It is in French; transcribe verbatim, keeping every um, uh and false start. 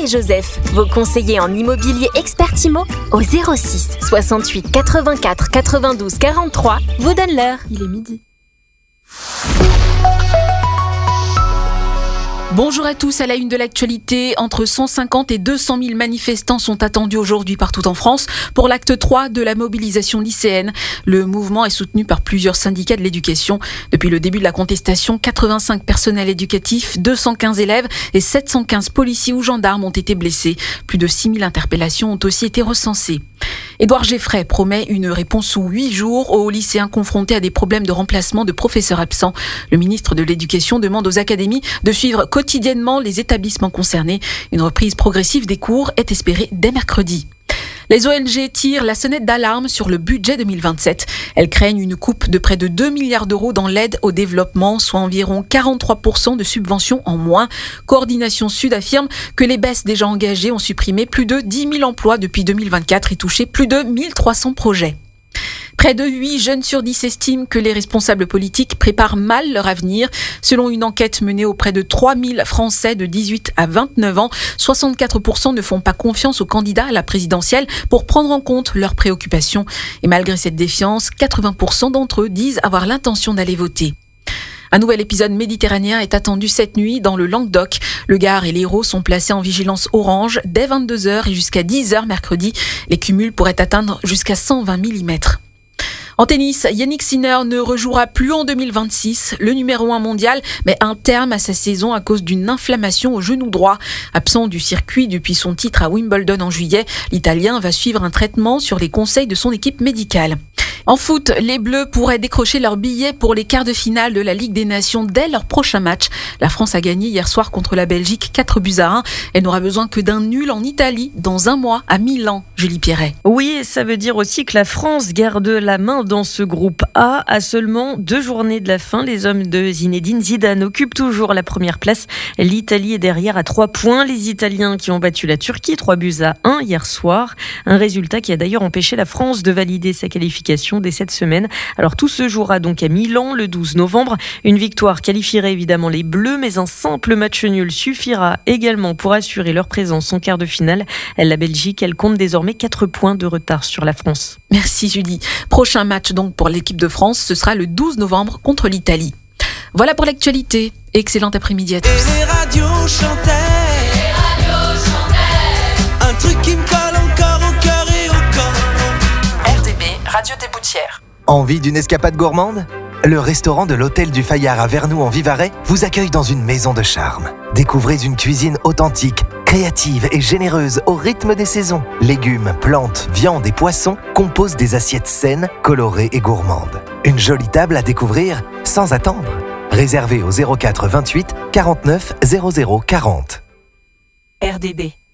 Joseph, vos conseillers en immobilier expert Imo, au zéro six soixante-huit quatre-vingt-quatre quatre-vingt-douze quarante-trois, vous donne l'heure. Il est midi. Bonjour à tous, à la une de l'actualité, entre cent cinquante et deux cent mille manifestants sont attendus aujourd'hui partout en France pour l'acte trois de la mobilisation lycéenne. Le mouvement est soutenu par plusieurs syndicats de l'éducation. Depuis le début de la contestation, quatre-vingt-cinq personnels éducatifs, deux cent quinze élèves et sept cent quinze policiers ou gendarmes ont été blessés. Plus de six mille interpellations ont aussi été recensées. Édouard Geffray promet une réponse sous huit jours aux lycéens confrontés à des problèmes de remplacement de professeurs absents. Le ministre de l'Éducation demande aux académies de suivre quotidiennement les établissements concernés. Une reprise progressive des cours est espérée dès mercredi. Les O N G tirent la sonnette d'alarme sur le budget deux mille vingt-sept. Elles craignent une coupe de près de deux milliards d'euros dans l'aide au développement, soit environ quarante-trois pour cent de subventions en moins. Coordination Sud affirme que les baisses déjà engagées ont supprimé plus de dix mille emplois depuis deux mille vingt-quatre et touché plus de mille trois cents projets. Près de huit jeunes sur dix estiment que les responsables politiques préparent mal leur avenir. Selon une enquête menée auprès de trois mille Français de dix-huit à vingt-neuf ans, soixante-quatre pour cent ne font pas confiance aux candidats à la présidentielle pour prendre en compte leurs préoccupations. Et malgré cette défiance, quatre-vingts pour cent d'entre eux disent avoir l'intention d'aller voter. Un nouvel épisode méditerranéen est attendu cette nuit dans le Languedoc. Le Gard et l'Hérault sont placés en vigilance orange dès vingt-deux heures et jusqu'à dix heures mercredi. Les cumuls pourraient atteindre jusqu'à cent vingt millimètres. En tennis, Yannick Sinner ne rejouera plus en deux mille vingt-six. Le numéro un mondial met un terme à sa saison à cause d'une inflammation au genou droit. Absent du circuit depuis son titre à Wimbledon en juillet, l'Italien va suivre un traitement sur les conseils de son équipe médicale. En foot, les Bleus pourraient décrocher leur billet pour les quarts de finale de la Ligue des Nations dès leur prochain match. La France a gagné hier soir contre la Belgique quatre buts à un. Elle n'aura besoin que d'un nul en Italie dans un mois à Milan. Julie Pierret. Oui, ça veut dire aussi que la France garde la main dans ce groupe A. À seulement deux journées de la fin, les hommes de Zinedine Zidane occupent toujours la première place. L'Italie est derrière à trois points. Les Italiens qui ont battu la Turquie, trois buts à un hier soir. Un résultat qui a d'ailleurs empêché la France de valider sa qualification dès cette semaine. Alors tout se jouera donc à Milan le douze novembre. Une victoire qualifierait évidemment les Bleus, mais un simple match nul suffira également pour assurer leur présence en quart de finale. La Belgique, elle compte désormais quatre points de retard sur la France. Merci Julie. Prochain match donc pour l'équipe de France, ce sera le douze novembre contre l'Italie. Voilà pour l'actualité. Excellent après-midi à tous. Et les radios chantaient, les radios chantaient, un truc qui me colle encore au cœur et au corps. R D B, Radio des Boutières. Envie d'une escapade gourmande ? Le restaurant de l'Hôtel du Fayard à Vernoux en Vivarais vous accueille dans une maison de charme. Découvrez une cuisine authentique, créative et généreuse au rythme des saisons. Légumes, plantes, viandes et poissons composent des assiettes saines, colorées et gourmandes. Une jolie table à découvrir sans attendre. Réservez au zéro quatre vingt-huit quarante-neuf zéro zéro quarante. R D B.